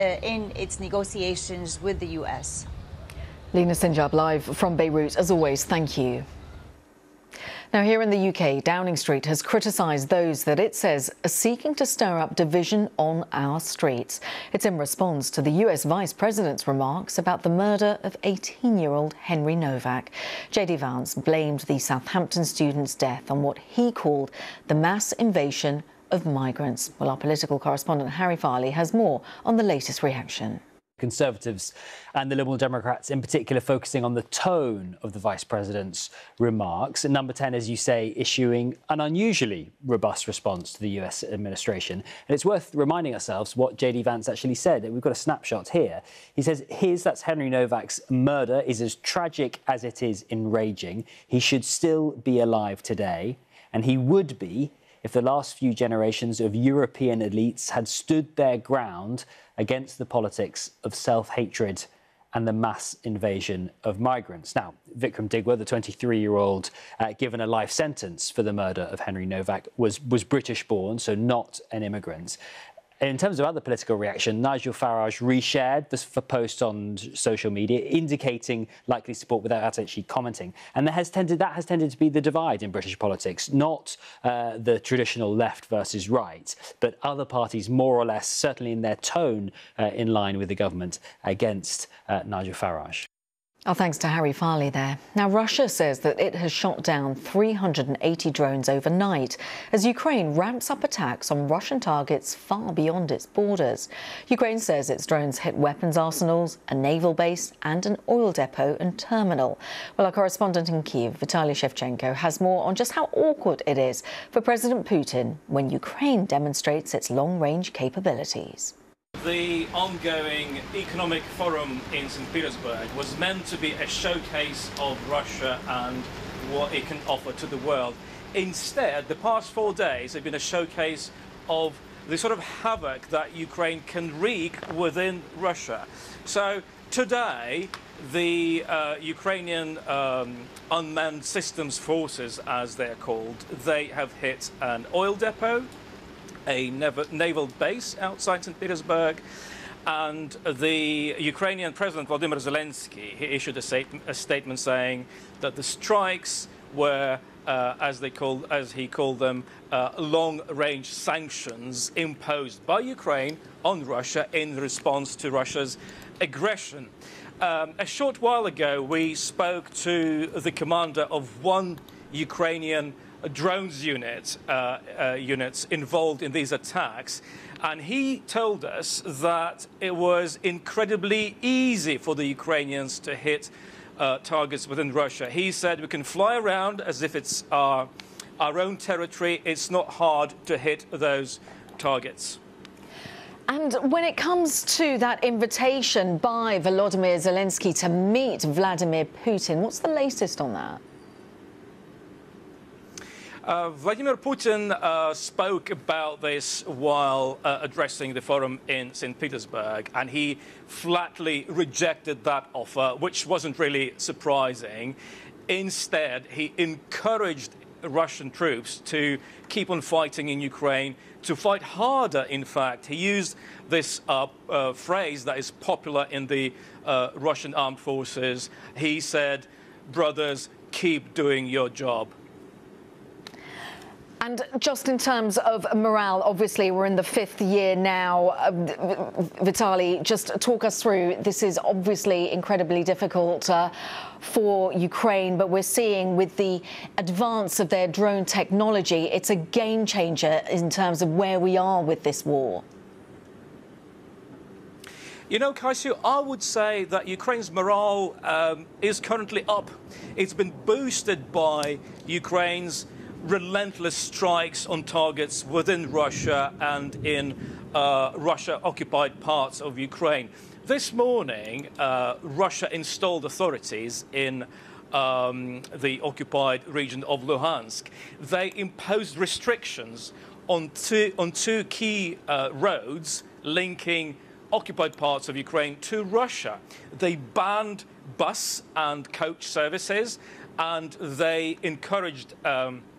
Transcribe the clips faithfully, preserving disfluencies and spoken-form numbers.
in its negotiations with the U S. Lina Sinjab live from Beirut. As always, thank you. Now, here in the U K, Downing Street has criticised those that it says are seeking to stir up division on our streets. It's in response to the U S Vice President's remarks about the murder of eighteen-year-old Henry Novak. J D Vance blamed the Southampton student's death on what he called the mass invasion of migrants. Well, our political correspondent Harry Farley has more on the latest reaction. Conservatives and the Liberal Democrats in particular focusing on the tone of the Vice President's remarks. And Number ten, as you say, issuing an unusually robust response to the U S administration. And it's worth reminding ourselves what J D Vance actually said. We've got a snapshot here. He says, his, that's Henry Novak's murder, is as tragic as it is enraging. He should still be alive today, and he would be if the last few generations of European elites had stood their ground against the politics of self-hatred and the mass invasion of migrants. Now, Vikram Digwa, the twenty-three-year-old uh, given a life sentence for the murder of Henry Novak, was, was British-born, so not an immigrant. In terms of other political reaction, Nigel Farage reshared this post on social media, indicating likely support without actually commenting. And that has tended, that has tended to be the divide in British politics, not uh, the traditional left versus right, but other parties more or less, certainly in their tone, uh, in line with the government against uh, Nigel Farage. Our thanks to Harry Farley there. Now, Russia says that it has shot down three hundred eighty drones overnight as Ukraine ramps up attacks on Russian targets far beyond its borders. Ukraine says its drones hit weapons arsenals, a naval base and an oil depot and terminal. Well, our correspondent in Kyiv, Vitaly Shevchenko, has more on just how awkward it is for President Putin when Ukraine demonstrates its long-range capabilities. The ongoing economic forum in Saint Petersburg was meant to be a showcase of Russia and what it can offer to the world. Instead, the past four days have been a showcase of the sort of havoc that Ukraine can wreak within Russia. So today, the uh, Ukrainian um, unmanned systems forces, as they're called, they have hit an oil depot, a naval base outside Saint Petersburg, and the Ukrainian President Volodymyr Zelensky, he issued a, stat a statement saying that the strikes were, uh, as they called, as he called them, uh, long-range sanctions imposed by Ukraine on Russia in response to Russia's aggression. Um, a short while ago, we spoke to the commander of one Ukrainian drones unit, uh, uh, units involved in these attacks, and he told us that it was incredibly easy for the Ukrainians to hit uh, targets within Russia. He said we can fly around as if it's our, our own territory. It's not hard to hit those targets. And when it comes to that invitation by Volodymyr Zelensky to meet Vladimir Putin, what's the latest on that? Uh, Vladimir Putin uh, spoke about this while uh, addressing the forum in Saint Petersburg, and he flatly rejected that offer, which wasn't really surprising. Instead, he encouraged Russian troops to keep on fighting in Ukraine, to fight harder, in fact. He used this uh, uh, phrase that is popular in the uh, Russian armed forces. He said, "Brothers, keep doing your job." And just in terms of morale, obviously we're in the fifth year now. Uh, Vitaly, just talk us through. This is obviously incredibly difficult uh, for Ukraine, but we're seeing with the advance of their drone technology, it's a game changer in terms of where we are with this war. You know, Kaisu, I would say that Ukraine's morale um, is currently up. It's been boosted by Ukraine's relentless strikes on targets within Russia and in uh, Russia-occupied parts of Ukraine. This morning, uh, Russia installed authorities in um, the occupied region of Luhansk. They imposed restrictions on two, on two key uh, roads linking occupied parts of Ukraine to Russia. They banned bus and coach services, and they encouraged um,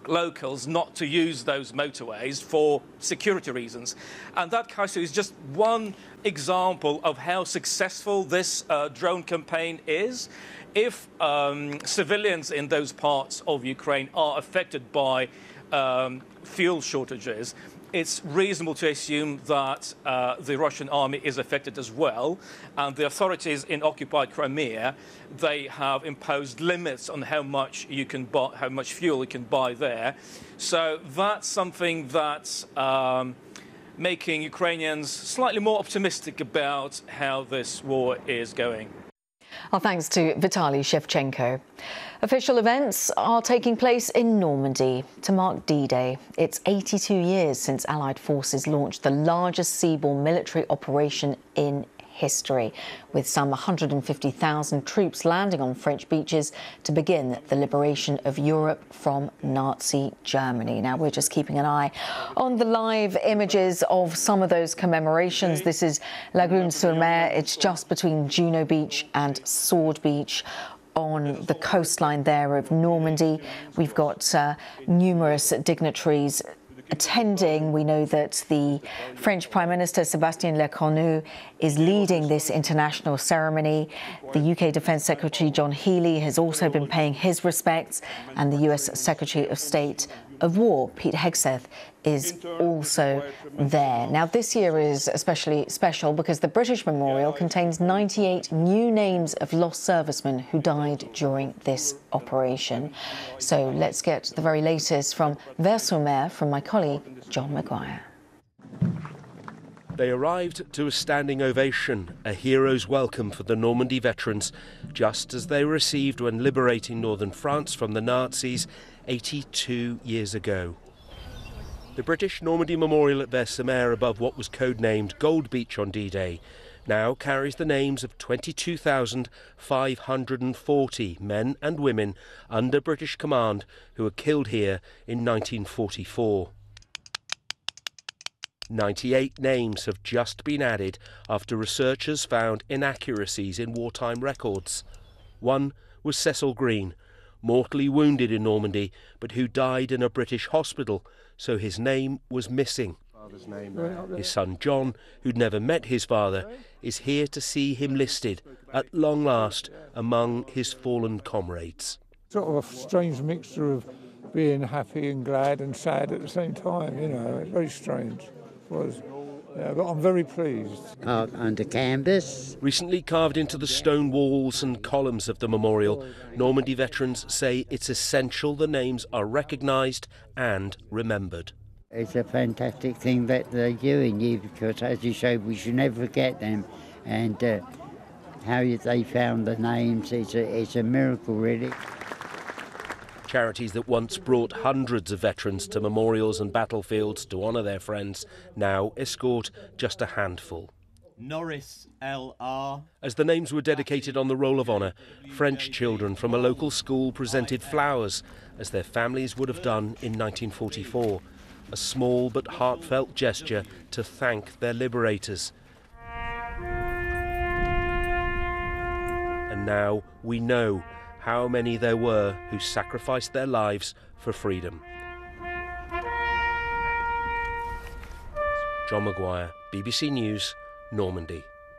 locals not to use those motorways for security reasons. And that case is just one example of how successful this uh, drone campaign is. If um, civilians in those parts of Ukraine are affected by um, fuel shortages, it's reasonable to assume that uh, the Russian army is affected as well. And the authorities in occupied Crimea, they have imposed limits on how much you can buy, how much fuel you can buy there. So that's something that's um, making Ukrainians slightly more optimistic about how this war is going. Our thanks to Vitaly Shevchenko. Official events are taking place in Normandy to mark D-Day. It's eighty-two years since Allied forces launched the largest seaborne military operation in history, with some one hundred fifty thousand troops landing on French beaches to begin the liberation of Europe from Nazi Germany. Now, we're just keeping an eye on the live images of some of those commemorations. This is Lagunes-sur-Mer. It's just between Juno Beach and Sword Beach on the coastline there of Normandy. We've got uh, numerous dignitaries attending. We know that the French Prime Minister Sébastien Lecornu is leading this international ceremony. The U K Defence Secretary John Healey has also been paying his respects, and the U S Secretary of State of War, Pete Hegseth, is also there. Now, this year is especially special because the British Memorial contains ninety-eight new names of lost servicemen who died during this operation. So let's get the very latest from Vers-sur-Mer from my colleague, John Maguire. They arrived to a standing ovation, a hero's welcome for the Normandy veterans, just as they were received when liberating northern France from the Nazis eighty-two years ago. The British Normandy Memorial at Vers-sur-Mer, above what was codenamed Gold Beach on D-Day, now carries the names of twenty-two thousand five hundred forty men and women under British command who were killed here in nineteen forty-four. ninety-eight names have just been added after researchers found inaccuracies in wartime records. One was Cecil Green, mortally wounded in Normandy, but who died in a British hospital, so his name was missing. His son John, who'd never met his father, is here to see him listed, at long last, among his fallen comrades. Sort of a strange mixture of being happy and glad and sad at the same time, you know, it's very strange. It was. Yeah, but I'm very pleased. Out under canvas. Recently carved into the stone walls and columns of the memorial, Normandy veterans say it's essential the names are recognised and remembered. It's a fantastic thing that they're doing here because, as you showed, we should never forget them. And uh, how they found the names, it's a, it's a miracle, really. Charities that once brought hundreds of veterans to memorials and battlefields to honour their friends now escort just a handful. Norris L R. As the names were dedicated on the Roll of Honour, French children from a local school presented flowers, as their families would have done in nineteen forty-four. A small but heartfelt gesture to thank their liberators. And now we know how many there were who sacrificed their lives for freedom. John Maguire, B B C News, Normandy.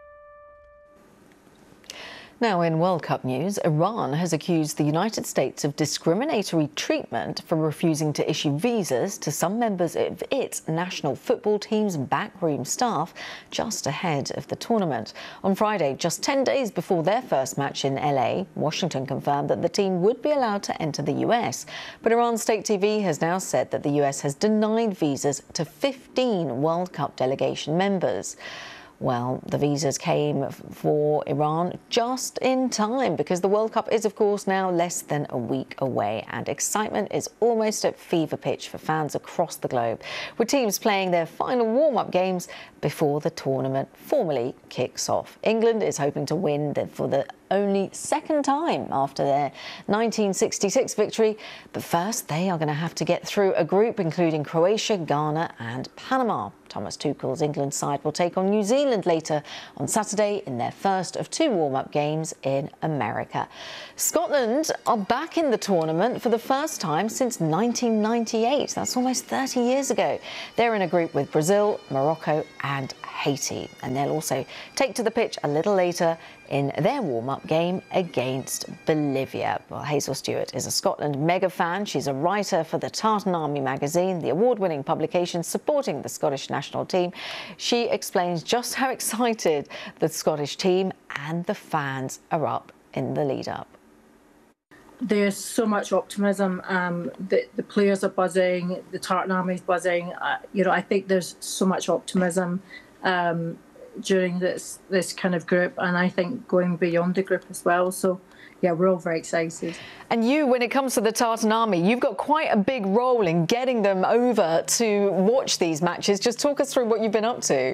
Now, in World Cup news, Iran has accused the United States of discriminatory treatment for refusing to issue visas to some members of its national football team's backroom staff just ahead of the tournament. On Friday, just ten days before their first match in L A, Washington confirmed that the team would be allowed to enter the U S. But Iran State T V has now said that the U S has denied visas to fifteen World Cup delegation members. Well, the visas came for Iran just in time because the World Cup is, of course, now less than a week away and excitement is almost at fever pitch for fans across the globe, with teams playing their final warm-up games before the tournament formally kicks off. England is hoping to win the, for the only second time after their nineteen sixty-six victory. But first, they are going to have to get through a group including Croatia, Ghana and Panama. Thomas Tuchel's England side will take on New Zealand later on Saturday in their first of two warm-up games in America. Scotland are back in the tournament for the first time since nineteen ninety-eight. That's almost thirty years ago. They're in a group with Brazil, Morocco and Haiti, and they'll also take to the pitch a little later in their warm-up game against Bolivia. Well, Hazel Stewart is a Scotland mega fan. She's a writer for the Tartan Army magazine, the award-winning publication supporting the Scottish national team. She explains just how excited the Scottish team and the fans are up in the lead-up. There's so much optimism. Um, the, the players are buzzing, the Tartan Army's buzzing. Uh, you know, I think there's so much optimism um, during this this kind of group, and I think going beyond the group as well. So, yeah, we're all very excited. And you, when it comes to the Tartan Army, you've got quite a big role in getting them over to watch these matches. Just talk us through what you've been up to.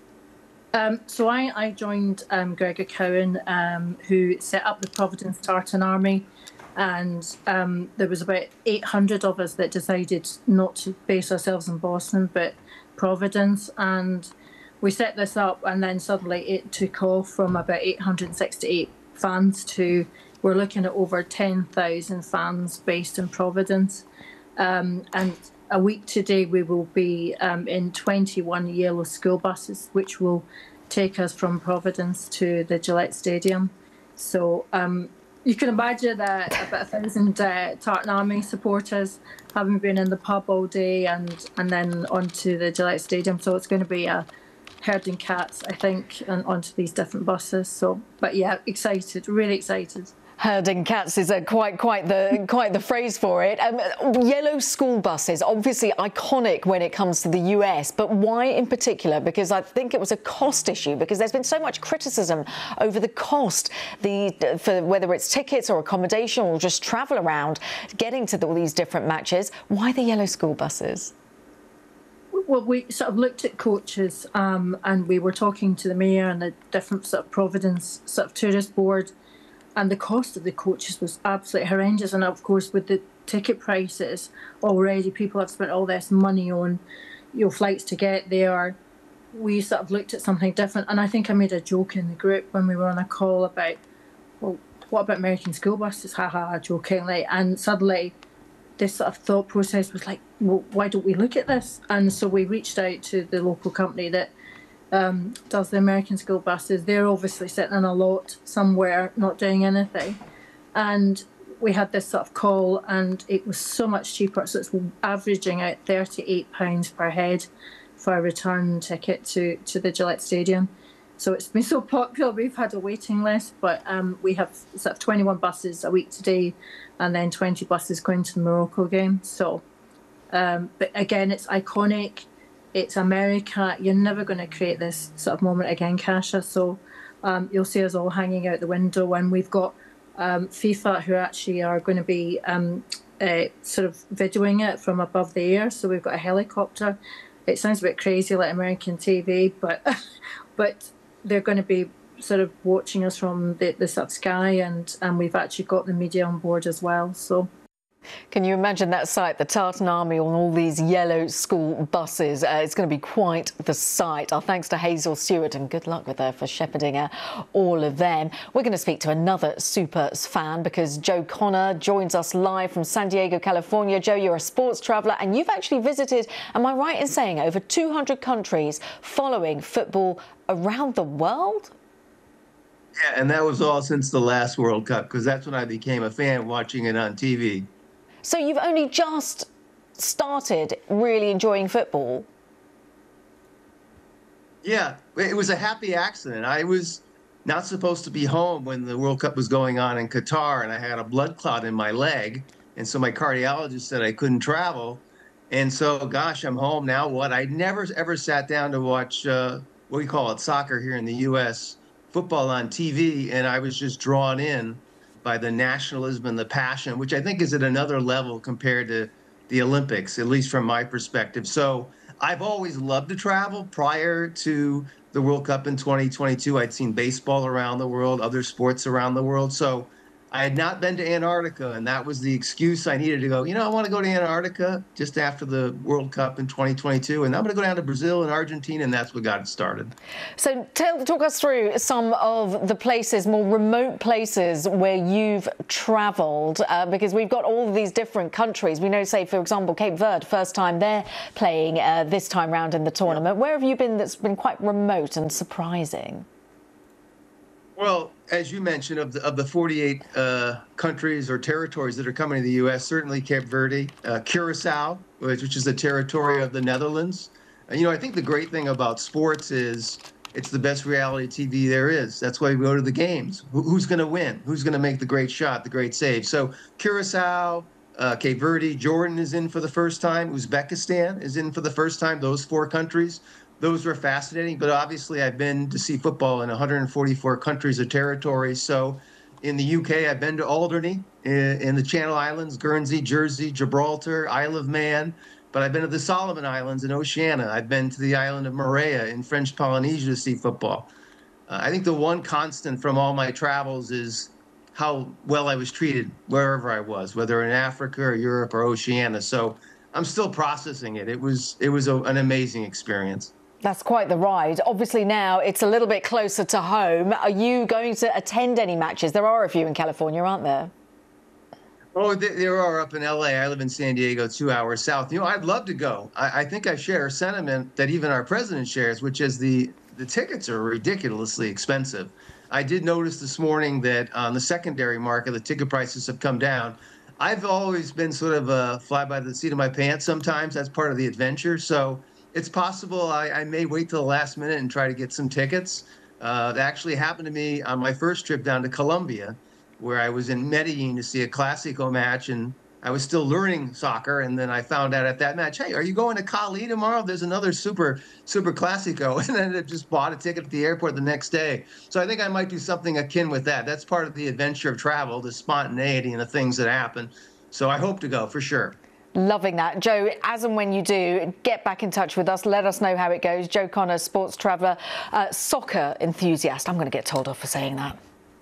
Um, so I, I joined um, Gregor Cowan, um, who set up the Providence Tartan Army. And um, there was about eight hundred of us that decided not to base ourselves in Boston, but Providence. And we set this up, and then suddenly it took off from about eight hundred sixty-eight fans to, we're looking at over ten thousand fans based in Providence. Um, and a week today, we will be um, in twenty-one yellow school buses, which will take us from Providence to the Gillette Stadium. So, um, you can imagine that about a thousand uh, Tartan Army supporters having been in the pub all day and, and then onto the Gillette Stadium. So it's going to be a herding cats, I think, and onto these different buses. So, but yeah, excited, really excited. Herding cats is a quite quite the quite the phrase for it. Um, yellow school buses, obviously iconic when it comes to the U S, but why in particular? Because I think it was a cost issue, because there's been so much criticism over the cost, the for whether it's tickets or accommodation or just travel around getting to all these different matches. Why the yellow school buses? Well, we sort of looked at coaches um, and we were talking to the mayor and the different sort of Providence sort of tourist board. And the cost of the coaches was absolutely horrendous. And of course, with the ticket prices already, people have spent all this money on, you know, flights to get there. We sort of looked at something different. And I think I made a joke in the group when we were on a call about, well, what about American school buses? Ha ha, jokingly. And suddenly, this sort of thought process was like, well, why don't we look at this? And so we reached out to the local company that Um, does the American school buses. They're obviously sitting in a lot somewhere not doing anything, and we had this sort of call and it was so much cheaper, so it's averaging out thirty-eight pounds per head for a return ticket to, to the Gillette Stadium. So it's been so popular, we've had a waiting list, but um, we have sort of twenty-one buses a week today and then twenty buses going to the Morocco game. So um, but again, it's iconic. It's America. You're never going to create this sort of moment again, Kasia. So um, you'll see us all hanging out the window, and we've got um, FIFA who actually are going to be um, uh, sort of videoing it from above the air. So we've got a helicopter. It sounds a bit crazy like American T V, but but they're going to be sort of watching us from the, the sort of sky, and, and we've actually got the media on board as well. So. Can you imagine that sight, the Tartan Army on all these yellow school buses? Uh, it's going to be quite the sight. Our thanks to Hazel Stewart, and good luck with her for shepherding uh, all of them. We're going to speak to another super fan because Joe Connor joins us live from San Diego, California. Joe, you're a sports traveller and you've actually visited, am I right in saying, over two hundred countries following football around the world? Yeah, and that was all since the last World Cup, because that's when I became a fan, watching it on T V. So you've only just started really enjoying football? Yeah, it was a happy accident. I was not supposed to be home when the World Cup was going on in Qatar, and I had a blood clot in my leg. And so my cardiologist said I couldn't travel. And so, gosh, I'm home now. What? I never, ever sat down to watch, uh, what we call it, soccer here in the U S, football on T V, and I was just drawn in by the nationalism and the passion, which I think is at another level compared to the Olympics, at least from my perspective. So I've always loved to travel. Prior to the World Cup in twenty twenty-two, I'd seen baseball around the world, other sports around the world. So I had not been to Antarctica, and that was the excuse I needed to go, you know, I want to go to Antarctica just after the World Cup in twenty twenty-two, and I'm going to go down to Brazil and Argentina, and that's what got it started. So tell, talk us through some of the places, more remote places where you've travelled, uh, because we've got all of these different countries. We know, say, for example, Cape Verde, first time they're playing uh, this time round in the tournament. Yeah. Where have you been that's been quite remote and surprising? Well, as you mentioned, of the of the forty-eight uh, countries or territories that are coming to the U S, certainly Cape Verde, uh, Curacao, which, which is a territory of the Netherlands. Uh, you know, I think the great thing about sports is it's the best reality T V there is. That's why we go to the games. Who, who's going to win? Who's going to make the great shot, the great save? So Curacao, uh, Cape Verde, Jordan is in for the first time. Uzbekistan is in for the first time. Those four countries. Those were fascinating, but obviously I've been to see football in one hundred forty-four countries or territories. So in the U K, I've been to Alderney, in, in the Channel Islands, Guernsey, Jersey, Gibraltar, Isle of Man, but I've been to the Solomon Islands in Oceania. I've been to the island of Moorea in French Polynesia to see football. Uh, I think the one constant from all my travels is how well I was treated wherever I was, whether in Africa or Europe or Oceania. So I'm still processing it. It was, it was a, an amazing experience. That's quite the ride. Obviously now it's a little bit closer to home. Are you going to attend any matches? There are a few in California, aren't there? Oh, there are up in L A. I live in San Diego, two hours south. You know, I'd love to go. I, I think I share a sentiment that even our president shares, which is the, the tickets are ridiculously expensive. I did notice this morning that on the secondary market, the ticket prices have come down. I've always been sort of a fly by the seat of my pants sometimes. That's part of the adventure. So it's possible I, I may wait till the last minute and try to get some tickets. Uh, that actually happened to me on my first trip down to Colombia, where I was in Medellin to see a Clásico match, and I was still learning soccer. And then I found out at that match, hey, are you going to Cali tomorrow? There's another super, super Clásico. And then I just bought a ticket at the airport the next day. So I think I might do something akin with that. That's part of the adventure of travel, the spontaneity and the things that happen. So I hope to go for sure. Loving that. Joe, as and when you do, get back in touch with us. Let us know how it goes. Joe Connor, sports traveller, uh, soccer enthusiast. I'm going to get told off for saying that.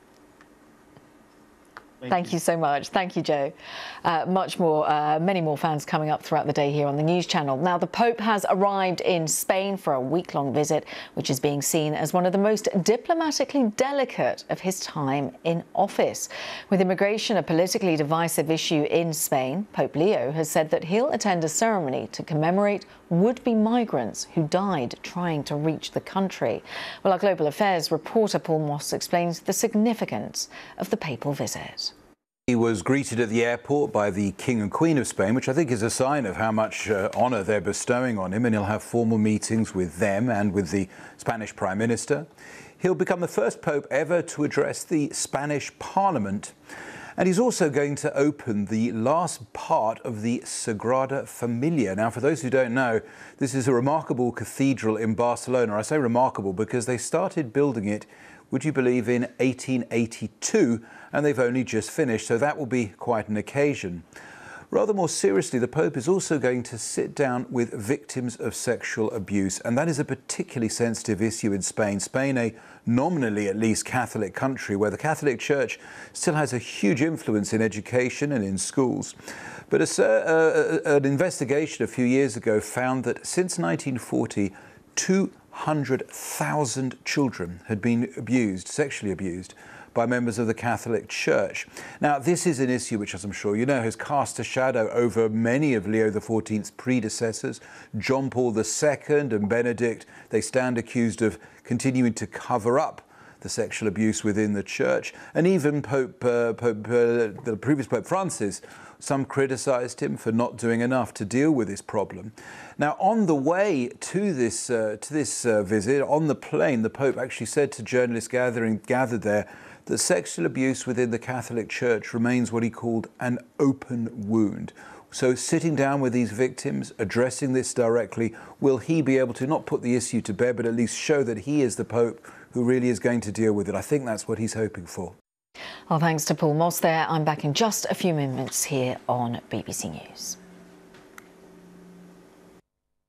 Thank, Thank you. you so much. Thank you, Joe. Uh, much more, uh, many more fans coming up throughout the day here on the News Channel. Now, the Pope has arrived in Spain for a week-long visit, which is being seen as one of the most diplomatically delicate of his time in office. With immigration a politically divisive issue in Spain, Pope Leo has said that he'll attend a ceremony to commemorate would-be migrants who died trying to reach the country. Well, our Global Affairs reporter Paul Moss explains the significance of the papal visit. He was greeted at the airport by the King and Queen of Spain, which I think is a sign of how much uh, honour they're bestowing on him, and he'll have formal meetings with them and with the Spanish Prime Minister. He'll become the first pope ever to address the Spanish Parliament, and he's also going to open the last part of the Sagrada Familia. Now, for those who don't know, this is a remarkable cathedral in Barcelona. I say remarkable because they started building it, would you believe, in eighteen eighty-two, and they've only just finished, so that will be quite an occasion. Rather more seriously, the Pope is also going to sit down with victims of sexual abuse, and that is a particularly sensitive issue in Spain. Spain, a nominally at least Catholic country, where the Catholic Church still has a huge influence in education and in schools. But a, uh, an investigation a few years ago found that since nineteen forty, two hundred thousand children had been abused, sexually abused, by members of the Catholic Church. Now, this is an issue which, as I'm sure you know, has cast a shadow over many of Leo the fourteenth's predecessors. John Paul the Second and Benedict, they stand accused of continuing to cover up the sexual abuse within the Church. And even Pope, uh, Pope uh, the previous Pope Francis, some criticised him for not doing enough to deal with this problem. Now, on the way to this uh, to this uh, visit, on the plane, the Pope actually said to journalists gathering gathered there that sexual abuse within the Catholic Church remains what he called an open wound. So sitting down with these victims, addressing this directly, will he be able to not put the issue to bed, but at least show that he is the Pope who really is going to deal with it? I think that's what he's hoping for. Well, thanks to Paul Moss there. I'm back in just a few minutes here on B B C News.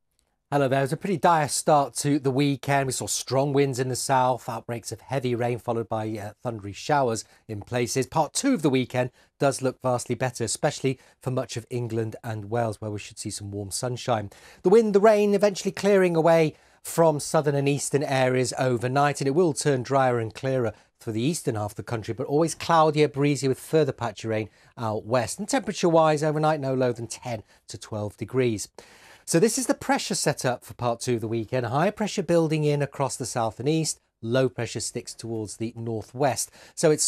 Hello there. It was a pretty dire start to the weekend. We saw strong winds in the south, outbreaks of heavy rain followed by uh, thundery showers in places. Part two of the weekend does look vastly better, especially for much of England and Wales, where we should see some warm sunshine. The wind, the rain eventually clearing away from southern and eastern areas overnight, and it will turn drier and clearer for the eastern half of the country, but always cloudier, breezy with further patchy rain out west. And temperature-wise, overnight no lower than ten to twelve degrees. So this is the pressure set up for part two of the weekend. High pressure building in across the south and east. Low pressure sticks towards the northwest. So it's